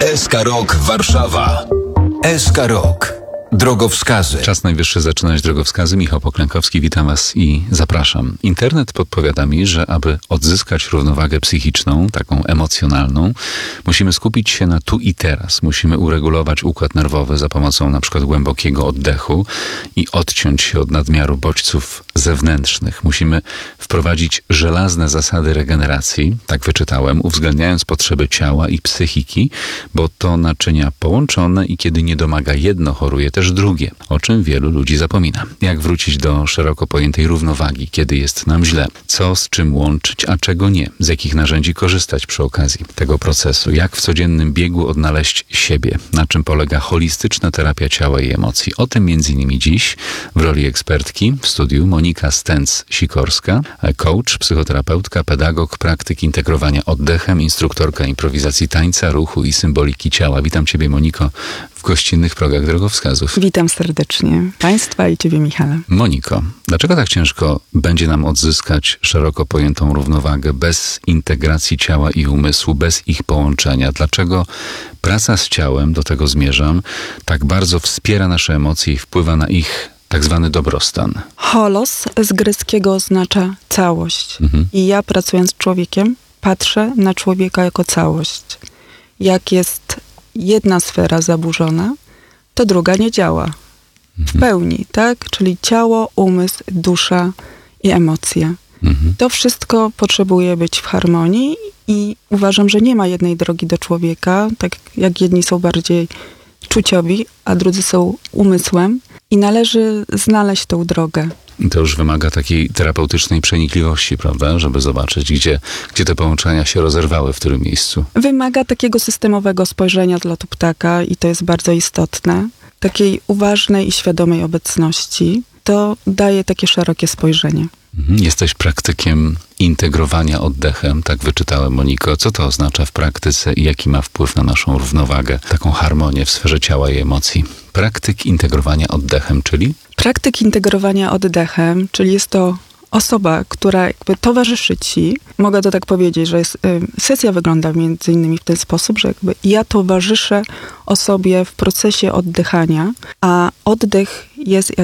SK Rok Warszawa. SK Rok. Drogowskazy. Czas najwyższy zaczynać drogowskazy. Michał Poklękowski, witam Was i zapraszam. Internet podpowiada mi, że aby odzyskać równowagę psychiczną, taką emocjonalną, musimy skupić się na tu i teraz. Musimy uregulować układ nerwowy za pomocą na przykład głębokiego oddechu i odciąć się od nadmiaru bodźców zewnętrznych. Musimy wprowadzić żelazne zasady regeneracji, tak wyczytałem, uwzględniając potrzeby ciała i psychiki, bo to naczynia połączone i kiedy nie domaga jedno, choruje też drugie, o czym wielu ludzi zapomina. Jak wrócić do szeroko pojętej równowagi, kiedy jest nam źle? Co z czym łączyć, a czego nie? Z jakich narzędzi korzystać przy okazji tego procesu? Jak w codziennym biegu odnaleźć siebie? Na czym polega holistyczna terapia ciała i emocji? O tym m.in. dziś w roli ekspertki w studiu Monika Stęc-Sikorska, coach, psychoterapeutka, pedagog, praktyk integrowania oddechem, instruktorka improwizacji tańca, ruchu i symboliki ciała. Witam Ciebie, Moniko, w gościnnych progach drogowskazów. Witam serdecznie Państwa i Ciebie, Michale. Moniko, dlaczego tak ciężko będzie nam odzyskać szeroko pojętą równowagę bez integracji ciała i umysłu, bez ich połączenia? Dlaczego praca z ciałem, do tego zmierzam, tak bardzo wspiera nasze emocje i wpływa na ich tak zwany dobrostan? Holos z greckiego oznacza całość. I ja, pracując z człowiekiem, patrzę na człowieka jako całość. Jak jest jedna sfera zaburzona, to druga nie działa. W pełni, tak? Czyli ciało, umysł, dusza i emocje. To wszystko potrzebuje być w harmonii i uważam, że nie ma jednej drogi do człowieka, tak jak jedni są bardziej czuciowi, a drudzy są umysłem i należy znaleźć tą drogę. To już wymaga takiej terapeutycznej przenikliwości, prawda? Żeby zobaczyć, gdzie te połączenia się rozerwały, w którym miejscu. Wymaga takiego systemowego spojrzenia z lotu ptaka i to jest bardzo istotne. Takiej uważnej i świadomej obecności. To daje takie szerokie spojrzenie. Jesteś praktykiem integrowania oddechem, tak wyczytałem, Moniko. Co to oznacza w praktyce i jaki ma wpływ na naszą równowagę, taką harmonię w sferze ciała i emocji? Praktyk integrowania oddechem, czyli? Praktyk integrowania oddechem, czyli jest to osoba, która jakby towarzyszy Ci. Mogę to tak powiedzieć, że sesja wygląda między innymi w ten sposób, że jakby ja towarzyszę osobie w procesie oddychania, a oddech jest